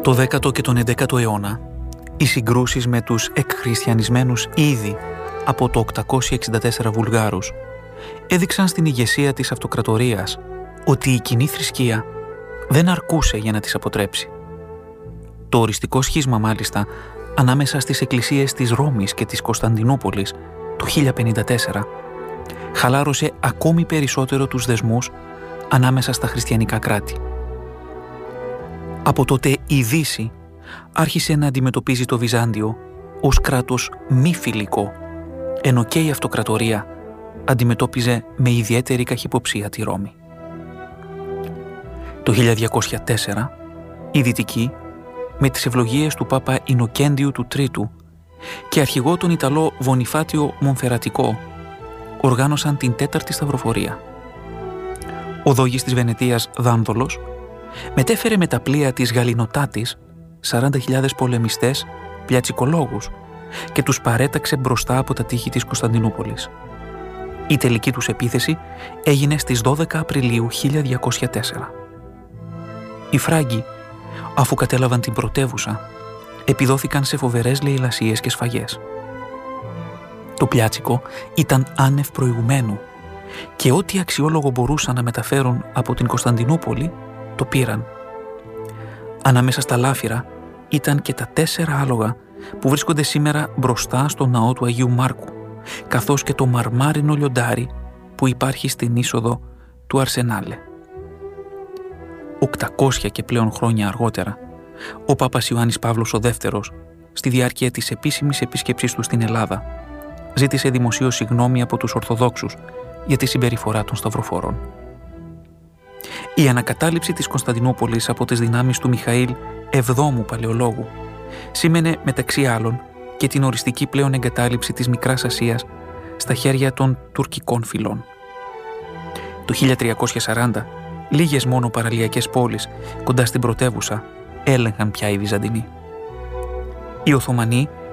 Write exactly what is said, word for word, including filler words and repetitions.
Το δέκατο και τον έντεκατο αιώνα, οι συγκρούσεις με τους εκχριστιανισμένους ήδη από το οκτακόσια εξήντα τέσσερα Βουλγάρους έδειξαν στην ηγεσία της αυτοκρατορίας ότι η κοινή θρησκεία δεν αρκούσε για να τις αποτρέψει. Το οριστικό σχίσμα, μάλιστα, ανάμεσα στις εκκλησίες της Ρώμης και της Κωνσταντινούπολης το χίλια πενήντα τέσσερα χαλάρωσε ακόμη περισσότερο τους δεσμούς ανάμεσα στα χριστιανικά κράτη. Από τότε η Δύση άρχισε να αντιμετωπίζει το Βυζάντιο ως κράτος μη φιλικό, ενώ και η αυτοκρατορία αντιμετώπιζε με ιδιαίτερη καχυποψία τη Ρώμη. Το χίλια διακόσια τέσσερα οι Δυτικοί, με τις ευλογίες του Πάπα Ινοκέντιου του Τρίτου και αρχηγό τον Ιταλό Βονιφάτιο Μονφερατικό, οργάνωσαν την τέταρτη σταυροφορία. Ο δόγης της Βενετίας Δάνδολος μετέφερε με τα πλοία της Γαληνοτάτης σαράντα χιλιάδες πολεμιστές πλιατσικολόγους και τους παρέταξε μπροστά από τα τείχη της Κωνσταντινούπολης. Η τελική τους επίθεση έγινε στις δώδεκα Απριλίου χίλια διακόσια τέσσερα. Οι Φράγκοι, αφού κατέλαβαν την πρωτεύουσα, επιδόθηκαν σε φοβερές λαιλασίες και σφαγές. Το Πλιάτσικο ήταν άνευ προηγουμένου και ό,τι αξιόλογο μπορούσαν να μεταφέρουν από την Κωνσταντινούπολη το πήραν. Ανάμεσα στα λάφυρα ήταν και τα τέσσερα άλογα που βρίσκονται σήμερα μπροστά στο ναό του Αγίου Μάρκου, καθώς και το μαρμάρινο λιοντάρι που υπάρχει στην είσοδο του Αρσενάλε. οκτακόσια και πλέον χρόνια αργότερα, ο Πάπας Ιωάννης Παύλος ο Δεύτερος, στη διάρκεια της επίσημης επίσκεψής του στην Ελλάδα, ζήτησε δημοσίως συγγνώμη από τους Ορθοδόξους για τη συμπεριφορά των σταυροφόρων. Η ανακατάληψη της Κωνσταντινούπολης από τις δυνάμεις του Μιχαήλ Εβδόμου Παλαιολόγου σήμαινε μεταξύ άλλων και την οριστική πλέον εγκατάλειψη της Μικράς Ασίας στα χέρια των τουρκικών φυλών. Το χίλια τριακόσια σαράντα, λίγες μόνο παραλιακές πόλεις κοντά στην πρωτεύουσα έλεγχαν πια οι Βυζαντινοί. Οι Οθωμανοί